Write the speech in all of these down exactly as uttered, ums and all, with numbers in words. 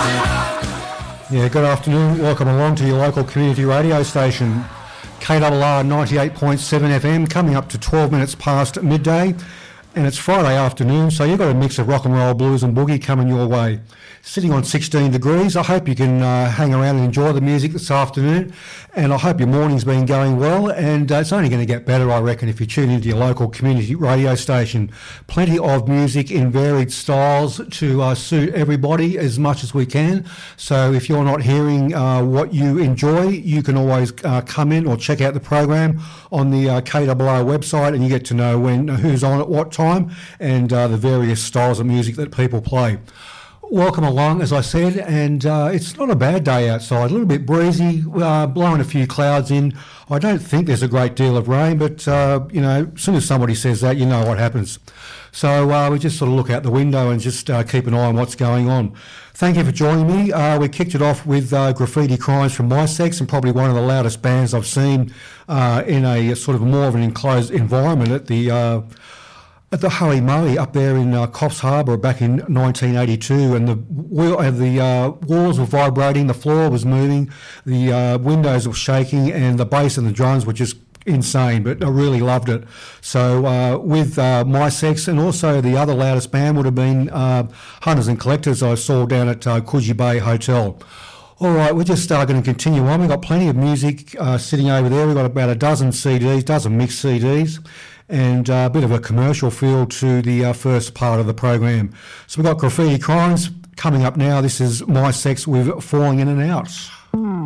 Yeah, good afternoon. Welcome along to your local community radio station, K R R ninety-eight point seven F M, coming up to twelve minutes past midday. And it's Friday afternoon, so you've got a mix of rock and roll, blues and boogie coming your way. Sitting on sixteen degrees. I hope you can uh, hang around and enjoy the music this afternoon. And I hope your morning's been going well. And uh, it's only going to get better, I reckon, if you tune into your local community radio station. Plenty of music in varied styles to uh, suit everybody as much as we can. So if you're not hearing uh, what you enjoy, you can always uh, come in or check out the program on the uh, K R R website, and you get to know when who's on at what time and uh, the various styles of music that people play. Welcome along, as I said, and uh, it's not a bad day outside. A little bit breezy, uh, blowing a few clouds in. I don't think there's a great deal of rain, but, uh, you know, as soon as somebody says that, you know what happens. So uh, we just sort of look out the window and just uh, keep an eye on what's going on. Thank you for joining me. Uh, we kicked it off with uh, Graffiti Crimes from My Sex, and probably one of the loudest bands I've seen uh, in a sort of more of an enclosed environment at the... Uh, At the Hoey Moe up there in uh, Coffs Harbour back in nineteen eighty-two, and the wheel, uh, the uh, walls were vibrating, the floor was moving, the uh, windows were shaking, and the bass and the drums were just insane, but I really loved it. So uh, with uh, My Sex, and also the other loudest band would have been uh, Hunters and Collectors I saw down at uh, Coogee Bay Hotel. All right, we're just uh, going to continue on. We've got plenty of music uh, sitting over there. We've got about a dozen C Ds, dozen mixed C Ds, and uh, a bit of a commercial feel to the uh, first part of the program. So we've got Graffiti Crimes coming up now. This is My Sex with Falling In and Out.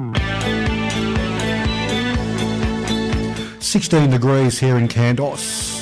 sixteen degrees here in Kandos.